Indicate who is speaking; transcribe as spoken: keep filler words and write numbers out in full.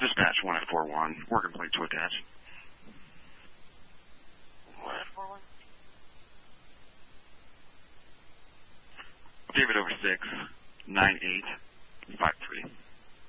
Speaker 1: dispatch one at four one. Working plate to attach.
Speaker 2: one at four one.
Speaker 1: David over six, nine eight, five three.